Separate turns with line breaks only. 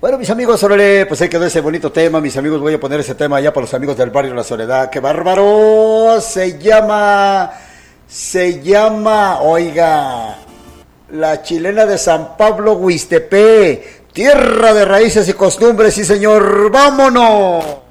Bueno, mis amigos, órale, pues ahí quedó ese bonito tema, mis amigos. Voy a poner ese tema ya para los amigos del barrio La Soledad. ¡Qué bárbaro! Oiga, la chilena de San Pablo, Huistepe, tierra de raíces y costumbres, sí señor, vámonos.